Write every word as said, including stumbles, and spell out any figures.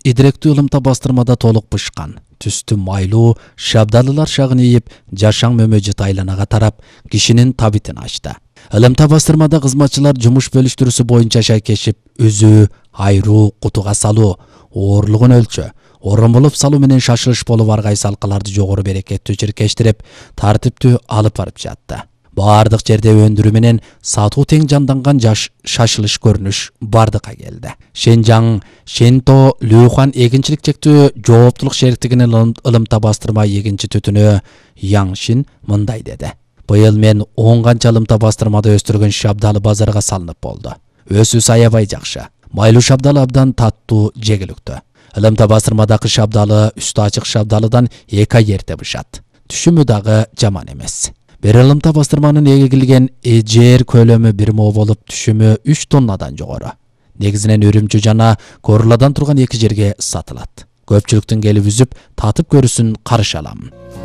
идиректүү ылымта бастырмада толук бышкан. Түстү майлуу, шабдалылар шагын ийип, жашаң мөмөжөт айланага тарап, кишинин табитин ачты. Ылымта бастырмада кызматчылар жумуш бөлүштүрүүсү боюнча шайкешип, үзүү, айруу, кутуга салуу, оорлугун өлчө, орун болуп салуу менен шашылыш болуп ар кайсы алкаларды жогору берекеттүү чиркештирип, тартиптүү алып барып жатты. Бардык жерде өндүрүү менен сатуу тең жанданган жаш шашылыш көрүнүш бардыкка келди. Шенжаң Шенто Люхан эгинчилик чектөө жооптулук шериктигинин ылымта бастырма эгинчи түтүнү Яңшин мындай деди. Быйыл мен он канча ылымта бастырмада өстүргөн шабдалы базарга салынып болду. Өсүүсү аябай жакшы. Майлуу шабдалы абдан таттуу, жегиликтүү. Ылымта бастырмадагы шабдалы үстү ачык шабдалыдан эки ай эрте бышат. Түшүмү дагы жаман эмес. Бир ылымта бастырманын эгилген жер көлөмү бир мо болуп, түшүмү үч тоннадан жогору. Негизинен Үрүмчү жана Коруладан турган эки жерге сатылат. Көпчүлүктүн келип үзүп, татып көрүүсүн каршы алам.